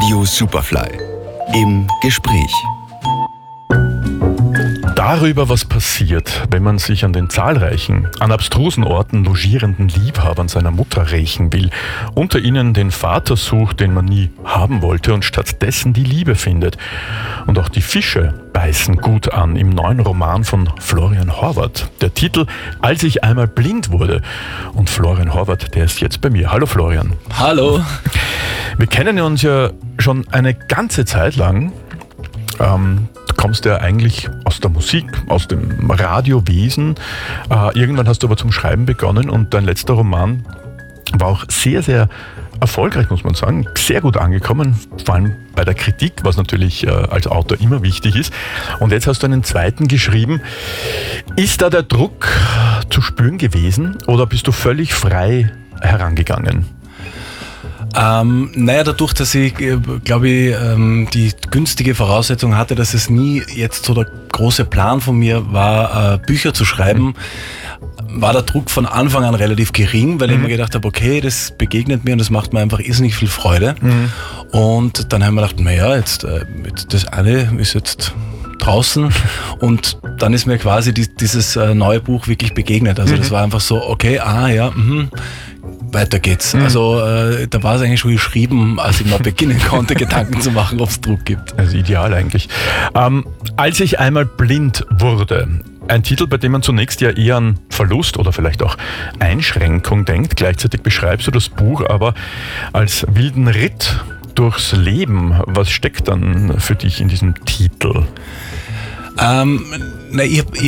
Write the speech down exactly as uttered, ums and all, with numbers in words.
Radio Superfly im Gespräch. Darüber, was passiert, wenn man sich an den zahlreichen, an abstrusen Orten logierenden Liebhabern seiner Mutter rächen will, unter ihnen den Vater sucht, den man nie haben wollte und stattdessen die Liebe findet. Und auch die Fische beißen gut an im neuen Roman von Florian Horvath. Der Titel Als ich einmal blind wurde. Und Florian Horvath, der ist jetzt bei mir. Hallo Florian. Hallo. Wir kennen uns ja schon eine ganze Zeit lang. Ähm, du kommst ja eigentlich aus der Musik, aus dem Radiowesen. Äh, irgendwann hast du aber zum Schreiben begonnen und dein letzter Roman war auch sehr, sehr erfolgreich, muss man sagen. Sehr gut angekommen, vor allem bei der Kritik, was natürlich äh, als Autor immer wichtig ist. Und jetzt hast du einen zweiten geschrieben. Ist da der Druck zu spüren gewesen oder bist du völlig frei herangegangen? Ähm, naja, dadurch, dass ich, glaube ich, ähm, die günstige Voraussetzung hatte, dass es nie jetzt so der große Plan von mir war, äh, Bücher zu schreiben, mhm. war der Druck von Anfang an relativ gering, weil mhm. ich mir gedacht habe, okay, das begegnet mir und das macht mir einfach irrsinnig viel Freude. Mhm. Und dann haben wir gedacht, naja, jetzt, äh, jetzt das eine ist jetzt draußen und dann ist mir quasi die, dieses äh, neue Buch wirklich begegnet. Also mhm. das war einfach so, okay, ah ja, mhm. weiter geht's. Mhm. Also äh, da war es eigentlich schon geschrieben, als ich mal beginnen konnte, Gedanken zu machen, ob es Druck gibt. Also ideal eigentlich. Ähm, als ich einmal blind wurde, ein Titel, bei dem man zunächst ja eher an Verlust oder vielleicht auch Einschränkung denkt. Gleichzeitig beschreibst du das Buch aber als wilden Ritt durchs Leben. Was steckt dann für dich in diesem Titel? Ähm, na, ich,